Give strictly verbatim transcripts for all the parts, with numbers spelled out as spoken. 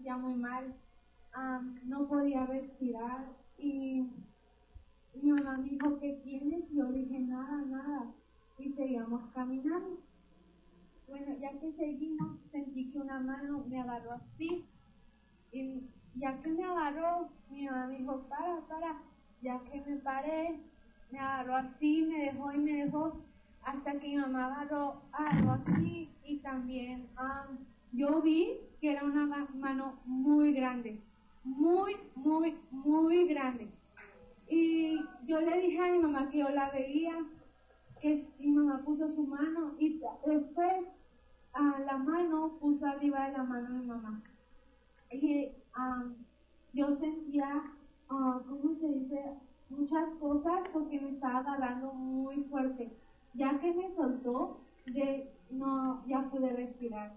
sentía muy mal, um, no podía respirar y mi mamá me dijo, ¿qué tienes? Y yo dije, nada, nada, y seguíamos caminando. Bueno, ya que seguimos, sentí que una mano me agarró así, y ya que me agarró, mi mamá me dijo, para, para, ya que me paré, me agarró así, me dejó y me dejó, hasta que mi mamá agarró, agarró así, y también um, yo vi que era una mano muy grande, muy, muy, muy grande. Y yo le dije a mi mamá que yo la veía, que mi mamá puso su mano, y después uh, la mano puso arriba de la mano de mi mamá. Y um, yo sentía, uh, ¿cómo se dice? Muchas cosas porque me estaba agarrando muy fuerte. Ya que me soltó, de, no, ya pude respirar.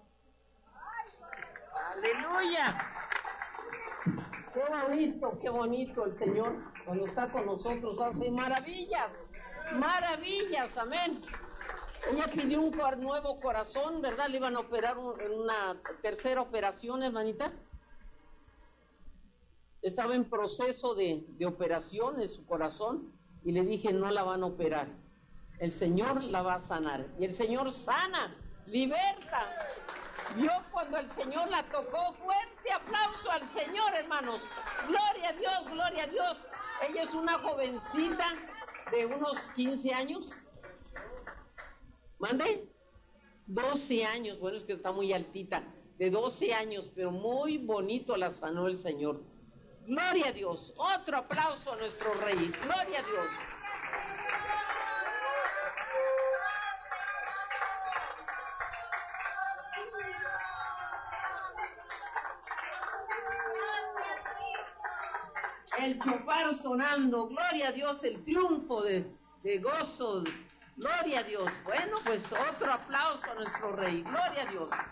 ¡Aleluya! ¡Qué bonito, qué bonito el Señor cuando está con nosotros! Hace maravillas, maravillas, amén. Ella pidió un nuevo corazón, ¿verdad? Le iban a operar un, una tercera operación, hermanita. Estaba en proceso de, de operación en su corazón y le dije, no la van a operar. El Señor la va a sanar. Y el Señor sana, liberta. Vio cuando el Señor la tocó. Fuerte aplauso al Señor, hermanos. Gloria a Dios, gloria a Dios. Ella es una jovencita de unos quince años. ¿Mande? doce años. Bueno, es que está muy altita. De doce años, pero muy bonito la sanó el Señor. Gloria a Dios. Otro aplauso a nuestro Rey. Gloria a Dios. El chofar sonando. Gloria a Dios. El triunfo de, de gozo. Gloria a Dios. Bueno, pues otro aplauso a nuestro Rey. Gloria a Dios.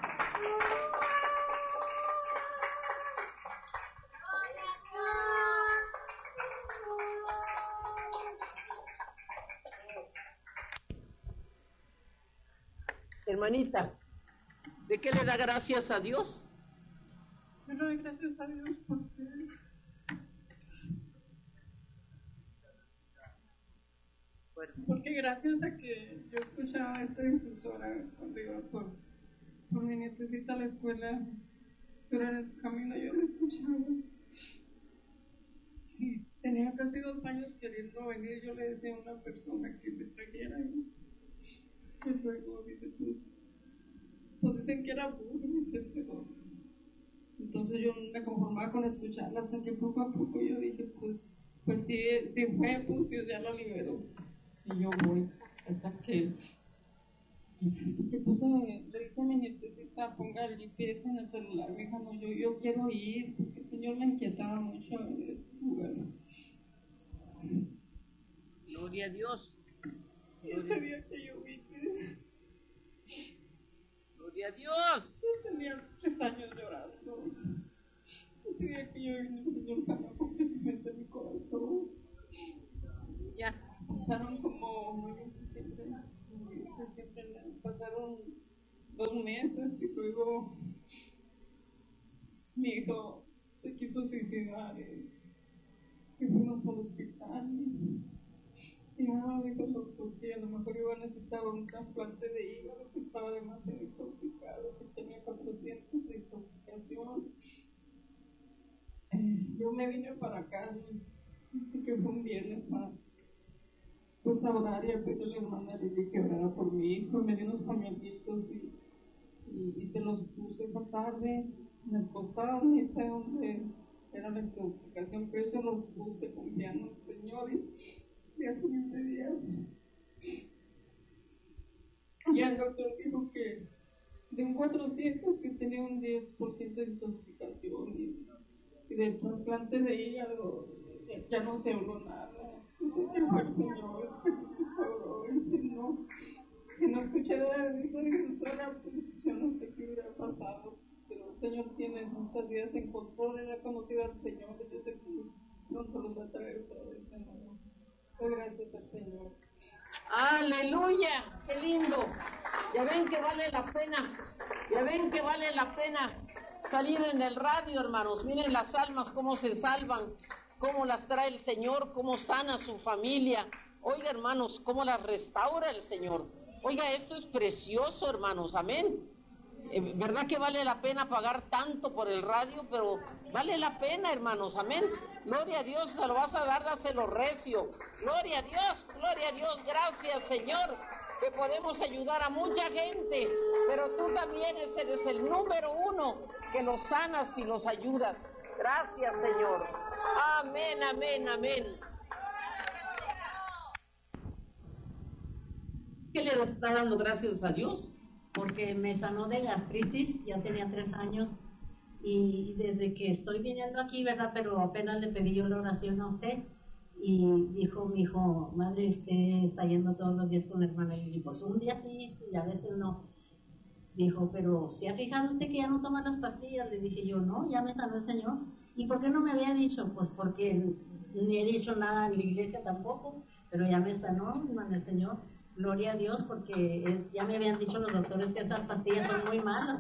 Hermanita, ¿de qué le da gracias a Dios? Yo le doy gracias a Dios porque porque gracias a que yo escuchaba esta difusora cuando iba por, por mi nietecita a la escuela, pero en el camino yo la escuchaba y tenía casi dos años queriendo venir. Yo le decía a una persona que me trajera y y luego dice, pues, pues dicen que era burro, pero entonces yo me conformaba con escucharla hasta que poco a poco yo dije, pues, pues sí, sí fue, pues Dios ya la liberó. Y yo voy, hasta que, que puse, le dije a mi nietecita, ponga el G P S en el celular, me dijo, no, yo, yo quiero ir, porque el Señor me inquietaba mucho en este lugar. Gloria a Dios. Y ese día que yo vi que... ¡Gloria a Dios! Yo tenía tres años llorando. Ese día que yo vi, el Señor sanó completamente mi corazón. Ya. Pasaron como muy siempre, siempre, pasaron dos meses y luego mi hijo se quiso suicidar y, y fuimos al hospital. Y mi mamá dijo al doctor que a lo mejor iba a necesitar un trasplante de hígado, que estaba demasiado intoxicado, que tenía cuatrocientos de intoxicación. Eh, yo me vine para acá, y que fue un viernes para pues a orar y a pedirle a la hermana Lili que orara por mi hijo. Me dio unos pañuelitos y, y, y se los puse esa tarde en el costado, y fue donde era la intoxicación, pero yo se los puse confiando en el Señor. Y, y al siguiente día y el doctor dijo que de un cuatrocientos que tenía un diez por ciento de intoxicación y, y del trasplante de hígado ya, ya no se habló nada. No sé qué fue el Señor que se habló, y si no si no escuché de la difusora, pues yo no sé qué hubiera pasado, pero el Señor tiene nuestras vidas en control. Era conocida al Señor, yo sé que pronto los va a traer otra vez de nuevo. Gracias al Señor. ¡Aleluya! ¡Qué lindo! Ya ven que vale la pena, ya ven que vale la pena salir en el radio, hermanos. Miren las almas cómo se salvan, cómo las trae el Señor, cómo sana su familia. Oiga, hermanos, cómo las restaura el Señor. Oiga, esto es precioso, hermanos, amén. Eh, ¿Verdad que vale la pena pagar tanto por el radio? Pero vale la pena, hermanos, amén. Gloria a Dios, se lo vas a dar, dáselo recio. Gloria a Dios, gloria a Dios, gracias, Señor, que podemos ayudar a mucha gente, pero tú también eres el número uno que los sanas y los ayudas. Gracias, Señor. Amén, amén, amén. ¿Qué le está dando gracias a Dios? Porque me sanó de gastritis, ya tenía tres años, y desde que estoy viniendo aquí, ¿verdad? Pero apenas le pedí yo la oración a usted, y dijo mi hijo, madre, usted está yendo todos los días con la hermana, y yo dije, pues un día sí, y a veces no. Dijo, pero ¿se ha fijado usted que ya no toma las pastillas? Le dije yo, no, ya me sanó el Señor. ¿Y por qué no me había dicho? Pues porque ni he dicho nada en la iglesia tampoco, pero ya me sanó, hermano, el Señor. Gloria a Dios, porque él, ya me habían dicho los doctores que estas pastillas son muy malas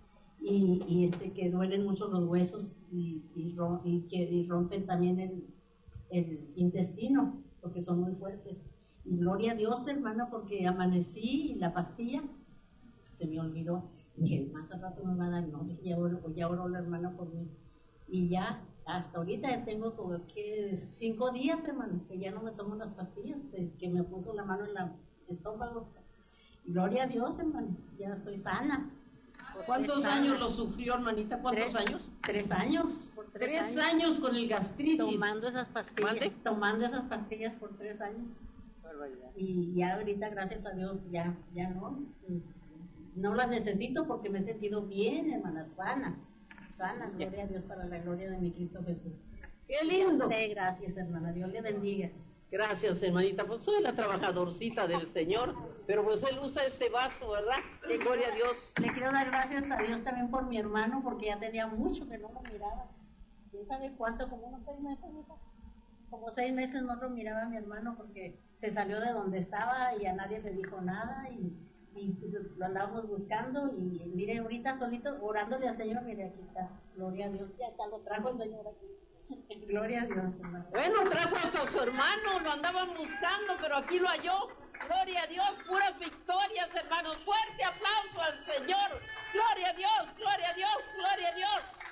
y, y este, que duelen mucho los huesos y, y, y que y rompen también el, el intestino, porque son muy fuertes. Y gloria a Dios, hermana, porque amanecí y la pastilla se me olvidó, que más al rato me va a dar, no, ya oró, ya oró la hermana por mí. Y ya, hasta ahorita ya tengo como que cinco días, hermano, que ya no me tomo las pastillas, que me puso la mano en la estómago. Gloria a Dios, hermano, ya estoy sana. ¿Cuántos años lo sufrió, hermanita? ¿Cuántos tres, años? Tres años. Por tres, tres años. años con el gastritis. Tomando esas pastillas. ¿Mande? Tomando esas pastillas por tres años. Barbaridad. Y ya ahorita, gracias a Dios, ya, ya no. No las necesito porque me he sentido bien, hermana, sana. Sana, gloria a Dios, para la gloria de mi Cristo Jesús. ¡Qué lindo! Sí, gracias, hermana, Dios le bendiga. Gracias, hermanita. Pues soy la trabajadorcita del Señor, pero pues Él usa este vaso, ¿verdad? Le Gloria a Dios. Le quiero dar gracias a Dios también por mi hermano, porque ya tenía mucho que no lo miraba. ¿Quién sabe cuánto? Como unos seis meses, ¿no? Como seis meses no lo miraba a mi hermano, porque se salió de donde estaba y a nadie le dijo nada, y, y lo andábamos buscando, y mire, ahorita solito, orándole al Señor, mire, aquí está, gloria a Dios, ya está, lo trajo el Señor aquí. Gloria a Dios, hermano. Bueno, trajo hasta su hermano, lo andaban buscando, pero aquí lo halló. Gloria a Dios, puras victorias, hermanos. Fuerte aplauso al Señor. Gloria a Dios, gloria a Dios, gloria a Dios.